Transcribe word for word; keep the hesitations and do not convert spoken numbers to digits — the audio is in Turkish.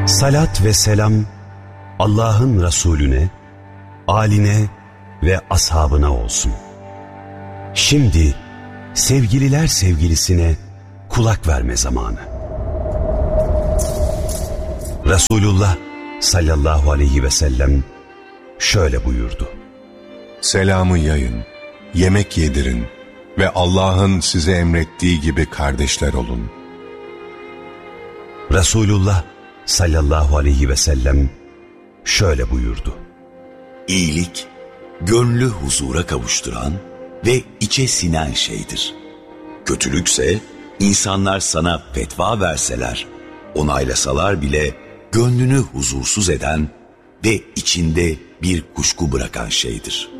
Salat ve selam Allah'ın Resulüne, âline ve ashabına olsun. Şimdi sevgililer sevgilisine kulak verme zamanı. Resulullah sallallahu aleyhi ve sellem şöyle buyurdu: Selamı yayın, yemek yedirin ve Allah'ın size emrettiği gibi kardeşler olun. Resulullah sallallahu aleyhi ve sellem şöyle buyurdu: İyilik, gönlü huzura kavuşturan ve içe sinen şeydir. Kötülükse insanlar sana fetva verseler, onaylasalar bile gönlünü huzursuz eden ve içinde bir kuşku bırakan şeydir.